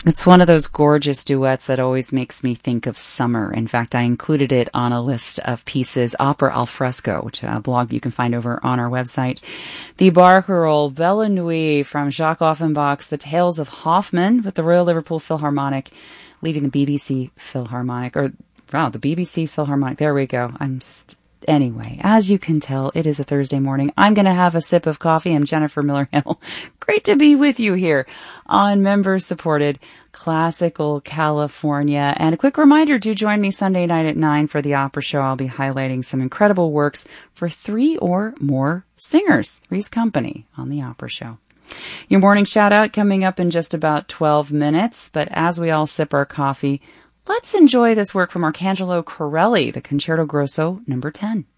It's one of those gorgeous duets that always makes me think of summer. In fact, I included it on a list of pieces, Opera al Fresco, which a blog you can find over on our website. The Barcarolle, Belle Nuit from Jacques Offenbach's The Tales of Hoffmann with the Royal Liverpool Philharmonic leading the BBC Philharmonic, the BBC Philharmonic. There we go. Anyway, as you can tell, it is a Thursday morning. I'm going to have a sip of coffee. I'm Jennifer Miller-Hill. Great to be with you here on member-supported Classical California. And a quick reminder, do join me Sunday night at 9 for the opera show. I'll be highlighting some incredible works for 3 or more singers. Three's Company on the opera show. Your morning shout-out coming up in just about 12 minutes. But as we all sip our coffee, let's enjoy this work from Arcangelo Corelli, the Concerto Grosso No. 10.